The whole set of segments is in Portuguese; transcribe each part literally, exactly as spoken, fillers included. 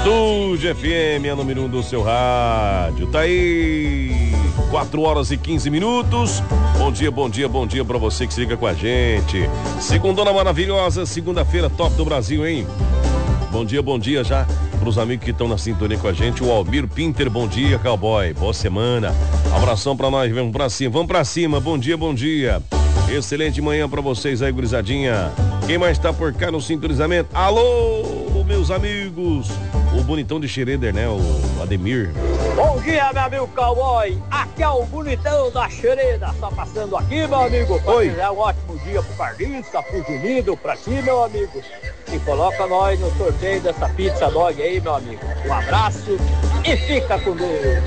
Estúdio F M, a número um do seu rádio. Tá aí, quatro horas e quinze minutos. Bom dia, bom dia, bom dia pra você que se liga com a gente. Segundona maravilhosa, segunda-feira top do Brasil, hein? Bom dia, bom dia já pros amigos que estão na sintonia com a gente. O Almir Pinter, bom dia, cowboy. Boa semana. Abração pra nós, vamos pra cima, vamos pra cima. Bom dia, bom dia. Excelente manhã pra vocês aí, gurizadinha. Quem mais tá por cá no sintonizamento? Alô, meus amigos. O bonitão de Xereder, né? O Ademir. Bom dia, meu amigo cowboy. Aqui é o bonitão da Xereda. Só passando aqui, meu amigo. Pra Oi. desejar um ótimo dia pro Carlinhos, tá fugindo pra ti, meu amigo. E coloca nós no sorteio dessa pizza dog aí, meu amigo. Um abraço e fica com Deus.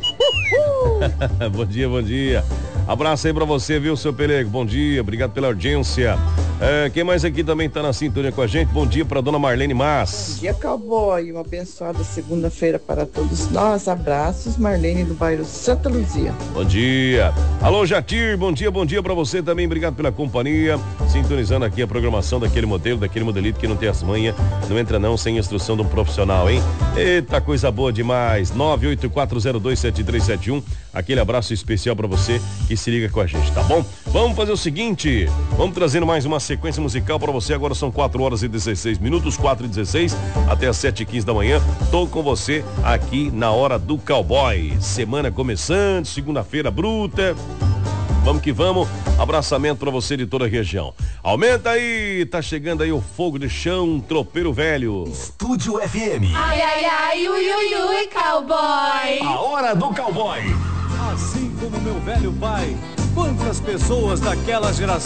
Bom dia, bom dia. Abraço aí pra você, viu, seu Pelego? Bom dia, obrigado pela audiência. É, quem mais aqui também tá na sintonia com a gente? Bom dia pra dona Marlene Mas. Bom dia, cowboy. Uma abençoada segunda-feira para todos nós. Abraços, Marlene do bairro Santa Luzia. Bom dia. Alô, Jatir, bom dia, bom dia pra você também. Obrigado pela companhia. Sintonizando aqui a programação daquele modelo, daquele modelito que não tem as manhas. Não entra não sem instrução de um profissional, hein? Eita, coisa boa demais. nove oito quatro zero dois sete três sete um. Aquele abraço especial pra você que se liga com a gente, tá bom? Vamos fazer o seguinte, vamos trazendo mais uma sequência musical pra você. Agora são quatro horas e dezesseis minutos, quatro e dezesseis, até as sete e quinze da manhã. Tô com você aqui na Hora do Cowboy. Semana começando, segunda-feira bruta. Vamos que vamos, abraçamento pra você de toda a região. Aumenta aí, tá chegando aí o fogo de chão, tropeiro velho. Estúdio F M. Ai, ai, ai, ui, ui, ui, cowboy. A Hora do Cowboy. Assim como meu velho pai, quantas pessoas daquela geração